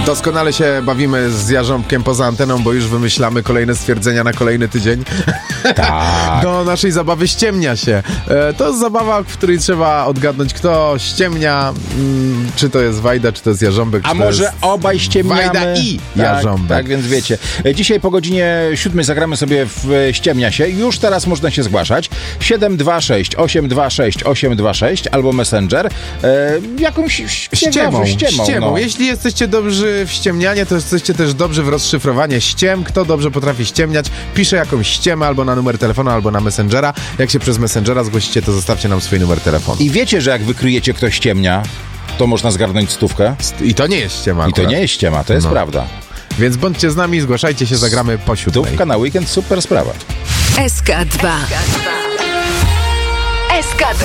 Doskonale się bawimy z Jarząbkiem poza anteną, bo już wymyślamy kolejne stwierdzenia na kolejny tydzień. Tak. Do naszej zabawy ściemnia się. To jest zabawa, w której trzeba odgadnąć, kto ściemnia, czy to jest Wajda, czy to jest Jarząbek. A może obaj ściemniamy? Wajda i Jarząbek. Tak, więc wiecie. Dzisiaj po godzinie 7 zagramy sobie w Ściemnia się. Już teraz można się zgłaszać. 726 826 826 albo Messenger. Jakąś ściemą. No. Jeśli jesteście dobrzy w ściemnianie, to jesteście też dobrzy w rozszyfrowanie ściem. Kto dobrze potrafi ściemniać, pisze jakąś ściemę albo na numer telefonu, albo na Messengera. Jak się przez Messengera zgłosicie, to zostawcie nam swój numer telefonu. I wiecie, że jak wykryjecie, kto ściemnia, to można zgarnąć 100. I to nie jest ściema akurat. I to nie jest ściema, to jest prawda. Więc bądźcie z nami, zgłaszajcie się, zagramy po 7. 100 na weekend, super sprawa. SK2. SK2.